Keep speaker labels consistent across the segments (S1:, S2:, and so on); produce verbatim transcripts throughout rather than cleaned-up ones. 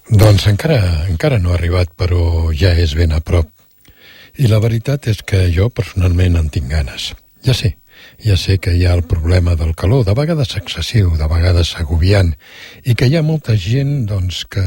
S1: Doncs encara, encara no ha arribat, però ja és ben a prop. I la veritat és que jo personalment en tinc ganes. Ja sé, ja sé que hi ha el problema del calor, de vegades excessiu, de vegades agobiant, i que hi ha molta gent doncs, que,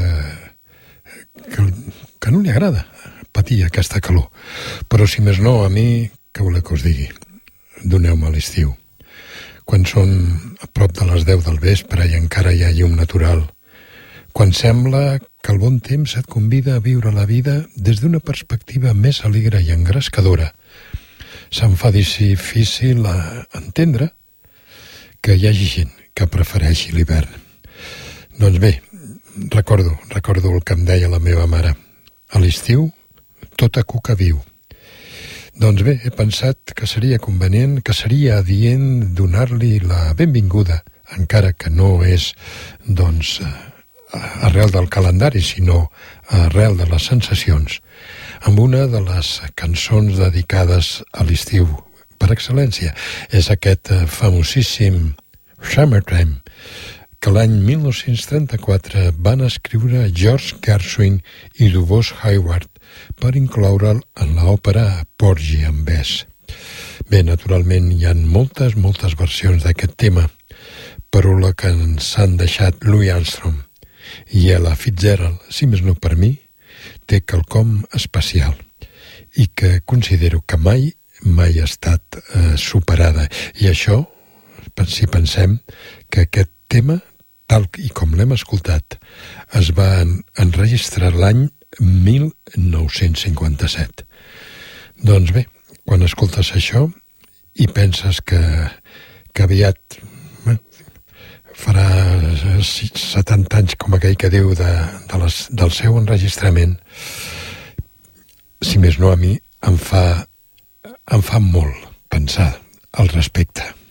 S1: que, que no li agrada patir aquesta calor. Però si més no, a mi, què voleu que us digui? Doneu-me l'estiu. Quan són a prop de les deu del vespre i encara hi ha llum natural, quan sembla que el bon temps et convida a viure la vida des d'una perspectiva més alegre i engrescadora, se'm fa difícil entendre que hi hagi gent que prefereixi l'hivern. Doncs bé, recordo, recordo el que em deia la meva mare. A l'estiu, tota cuca viu. Doncs bé, he pensat que seria convenient, que seria adient donar-li la benvinguda, encara que no és, doncs, arrel del calendari, sinó arrel de les sensacions, amb una de les cançons dedicades a l'estiu per excel·lència. És aquest famosíssim Summertime, que l'any mil nou-cents trenta-quatre van escriure George Gershwin i Dubois Hayward per incloure'l en l'òpera Porgy and Bess. Bé, naturalment hi ha moltes, moltes versions d'aquest tema, però la que ens han deixat Louis Armstrong i Ella Fitzgerald, si més no per mi, té quelcom especial i que considero que mai, mai ha estat eh, superada. I això, si pensem que aquest tema, tal i com l'hem escoltat, es va en, enregistrar l'any mil nou-cents cinquanta-set. Doncs bé, quan escoltes això i penses que, que aviat farà setanta anys, com aquell que diu, de, de les, del seu enregistrament, si més no a mi, em fa, em fa molt pensar al respecte.